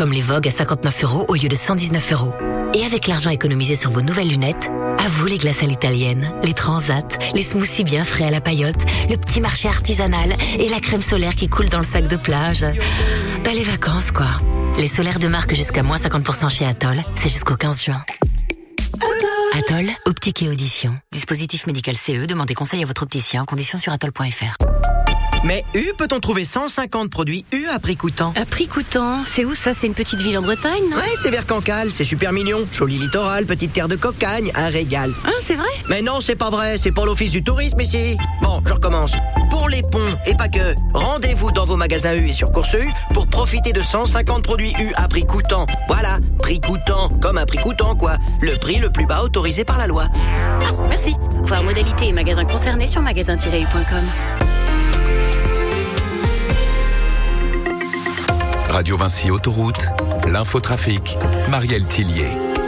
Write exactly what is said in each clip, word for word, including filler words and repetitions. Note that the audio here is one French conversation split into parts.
Comme les Vogue à cinquante-neuf euros au lieu de cent dix-neuf euros. Et avec l'argent économisé sur vos nouvelles lunettes, à vous les glaces à l'italienne, les transats, les smoothies bien frais à la paillote, le petit marché artisanal et la crème solaire qui coule dans le sac de plage. Bah les vacances quoi. Les solaires de marque jusqu'à moins cinquante pour cent chez Atoll, c'est jusqu'au quinze juin. Atoll, optique et audition. Dispositif médical C E, demandez conseil à votre opticien, conditions sur atoll point f r. Mais U, peut-on trouver cent cinquante produits U à prix coûtant? À prix coûtant, c'est où ça? C'est une petite ville en Bretagne, non? Ouais, c'est vers Cancale, c'est super mignon. Joli littoral, petite terre de cocagne, un régal. Ah, c'est vrai? Mais non, c'est pas vrai, c'est pour l'office du tourisme ici. Bon, je recommence. Pour les ponts, et pas que, rendez-vous dans vos magasins U et sur Course U pour profiter de cent cinquante produits U à prix coûtant. Voilà, prix coûtant, comme un prix coûtant quoi. Le prix le plus bas autorisé par la loi. Ah, merci. Voir modalités et magasins concernés sur magasin tiret u point com. Radio Vinci Autoroute, l'infotrafic, Marielle Tillier.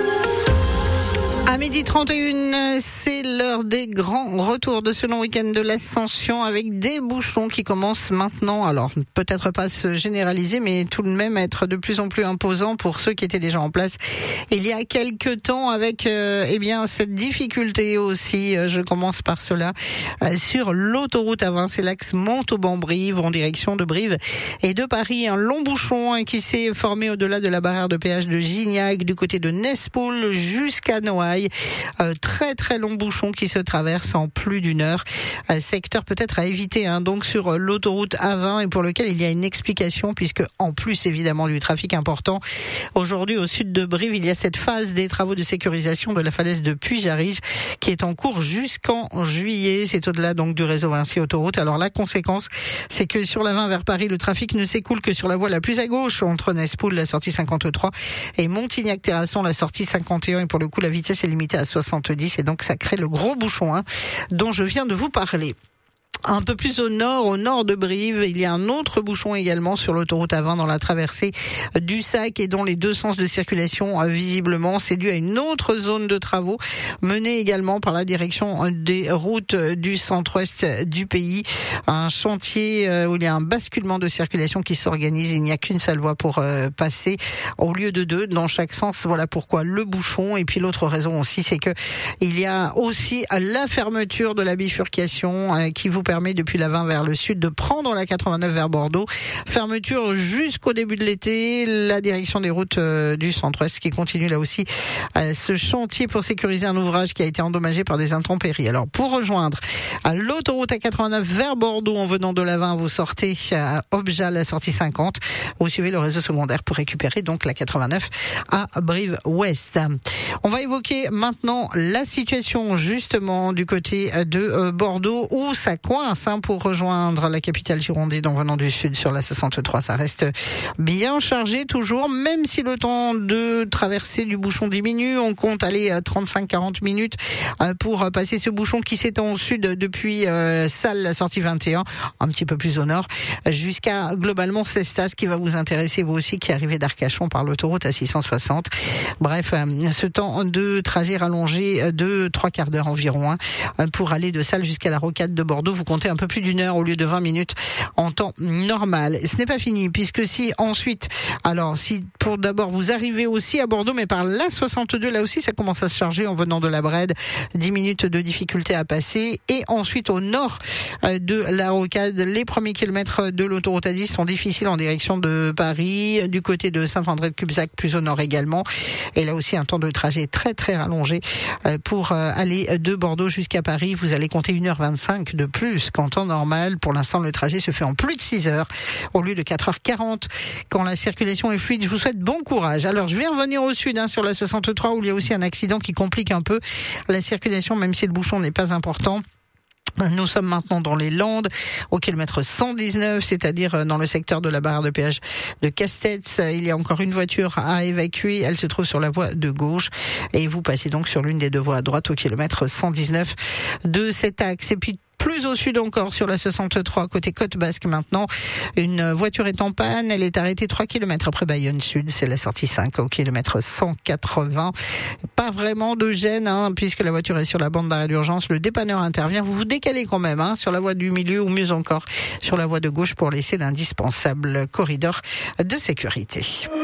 À midi trente et une, c'est l'heure des grands retours de ce long week-end de l'Ascension avec des bouchons qui commencent maintenant. Alors, peut-être pas se généraliser, mais tout de même être de plus en plus imposants pour ceux qui étaient déjà en place il y a quelques temps avec, euh, eh bien, cette difficulté aussi. Je commence par cela. Euh, sur l'autoroute A vingt, c'est l'axe Montauban-Brive en direction de Brive et de Paris. Un long bouchon hein, qui s'est formé au-delà de la barrière de péage de Gignac du côté de Nespoul jusqu'à Noailles. Euh, très très long bouchon qui se traverse en plus d'une heure. Euh, secteur peut-être à éviter hein, donc sur l'autoroute A vingt et pour lequel il y a une explication puisque en plus évidemment du trafic important aujourd'hui au sud de Brive il y a cette phase des travaux de sécurisation de la falaise de Puy-Jarige qui est en cours jusqu'en juillet. C'est au-delà donc du réseau Vinci Autoroute. Alors la conséquence c'est que sur la vingt vers Paris le trafic ne s'écoule que sur la voie la plus à gauche entre Nespoul la sortie cinquante-trois et Montignac-Terrasson la sortie cinquante et un et pour le coup la vitesse est limité à soixante-dix et donc ça crée le gros bouchon hein, dont je viens de vous parler. Un peu plus au nord, au nord de Brive, il y a un autre bouchon également sur l'autoroute A vingt dans la traversée du Sac et dans les deux sens de circulation visiblement. C'est dû à une autre zone de travaux menée également par la direction des routes du centre-ouest du pays. Un chantier où il y a un basculement de circulation qui s'organise. Il n'y a qu'une seule voie pour passer au lieu de deux dans chaque sens. Voilà pourquoi le bouchon. Et puis l'autre raison aussi, c'est que il y a aussi la fermeture de la bifurcation qui vous permet permet depuis la vingt vers le sud de prendre la quatre-vingt-neuf vers Bordeaux. Fermeture jusqu'au début de l'été. La direction des routes euh, du centre-ouest qui continue là aussi euh, ce chantier pour sécuriser un ouvrage qui a été endommagé par des intempéries. Alors pour rejoindre à l'autoroute A quatre-vingt-neuf vers Bordeaux en venant de la vingt, vous sortez à Objat la sortie cinquante. Vous suivez le réseau secondaire pour récupérer donc la quatre-vingt-neuf à Brive-Ouest. On va évoquer maintenant la situation justement du côté de euh, Bordeaux où ça coince hein, pour rejoindre la capitale girondine en venant du sud sur la soixante-trois. Ça reste bien chargé toujours, même si le temps de traverser du bouchon diminue. On compte aller à trente-cinq à quarante minutes pour passer ce bouchon qui s'étend au sud depuis euh, Salles, la sortie vingt et un, un petit peu plus au nord, jusqu'à globalement Cestas qui va vous intéresser vous aussi, qui arrivez d'Arcachon par l'autoroute à six cent soixante. Bref, ce temps de trajet rallongé de trois quarts d'heure environ hein, pour aller de Salles jusqu'à la rocade de Bordeaux. Vous comptez un peu plus d'une heure au lieu de vingt minutes en temps normal. Ce n'est pas fini puisque si ensuite, alors si pour d'abord vous arrivez aussi à Bordeaux, mais par la soixante-deux, là aussi ça commence à se charger en venant de la Brède, dix minutes de difficulté à passer. Et ensuite au nord de la rocade, les premiers kilomètres de l'autoroute A dix sont difficiles en direction de Paris, du côté de Saint-André-de-Cubzac, plus au nord également. Et là aussi un temps de trajet très très rallongé pour aller de Bordeaux jusqu'à Paris. Vous allez compter une heure vingt-cinq de plus qu'en temps normal. Pour l'instant, le trajet se fait en plus de six heures au lieu de quatre heures quarante quand la circulation est fluide. Je vous souhaite bon courage. Alors, je vais revenir au sud hein, sur la soixante-trois où il y a aussi un accident qui complique un peu la circulation, même si le bouchon n'est pas important. Nous sommes maintenant dans les Landes, au kilomètre cent dix-neuf, c'est-à-dire dans le secteur de la barrière de péage de Castets. Il y a encore une voiture à évacuer. Elle se trouve sur la voie de gauche. Et vous passez donc sur l'une des deux voies à droite au kilomètre cent dix-neuf de cet axe. Et puis, plus au sud encore, sur la soixante-trois, côté Côte Basque maintenant, une voiture est en panne, elle est arrêtée trois kilomètres après Bayonne Sud, c'est la sortie cinq au kilomètre cent quatre-vingts. Pas vraiment de gêne, hein, puisque la voiture est sur la bande d'arrêt d'urgence, le dépanneur intervient, vous vous décalez quand même hein, sur la voie du milieu ou mieux encore sur la voie de gauche pour laisser l'indispensable corridor de sécurité.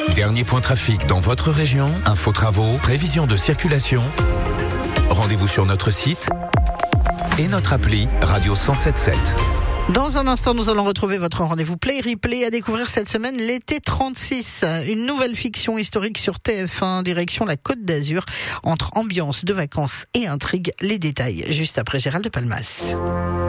Dernier point trafic dans votre région, info travaux, prévision de circulation. Rendez-vous sur notre site et notre appli Radio cent sept sept. Dans un instant, nous allons retrouver votre rendez-vous Play Replay à découvrir cette semaine l'été trente-six. Une nouvelle fiction historique sur T F un, direction la Côte d'Azur, entre ambiance de vacances et intrigue. Les détails juste après Gérald de Palmas.